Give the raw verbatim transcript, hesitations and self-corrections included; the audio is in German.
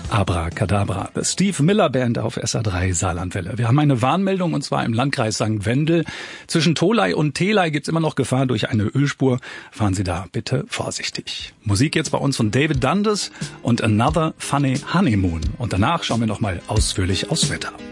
Abracadabra, The Steve Miller Band auf S A drei Saarlandwelle. Wir haben eine Warnmeldung und zwar im Landkreis Sankt Wendel. Zwischen Tholey und Teley gibt's immer noch Gefahr durch eine Ölspur. Fahren Sie da bitte vorsichtig. Musik jetzt bei uns von David Dundas und Another Funny Honeymoon. Und danach schauen wir noch mal ausführlich aufs Wetter.